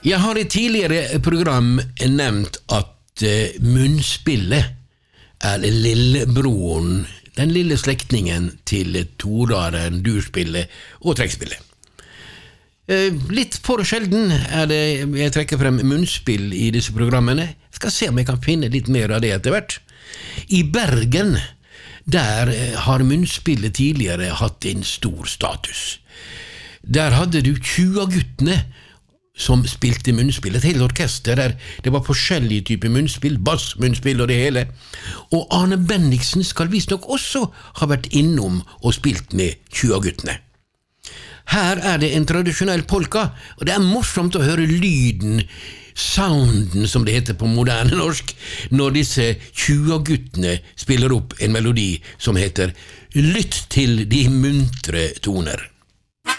Jeg har I tidligere program nevnt at munnspillet lillebroren, den lille slektningen til toraren, durspillet og trekkspillet. Litt for sjelden det jeg trekker frem munnspill I disse programmene. Jeg skal se om jeg kan finne litt mer av det etter hvert. I Bergen, der har munnspillet tidligere hatt en stor status. Der hadde du 20-guttene som spilte munnspill, et helt orkester der det var forskjellige typer munnspill, bass, munnspill og det hele. Og Arne Bendiksen skal visst nok også ha vært innom og spilt med 20-guttene. Her det en tradisjonell polka, og det morsomt å høre lyden, sounden som det heter på moderne norsk, når disse 20-guttene spiller opp en melodi som heter «Lytt til de muntre toner».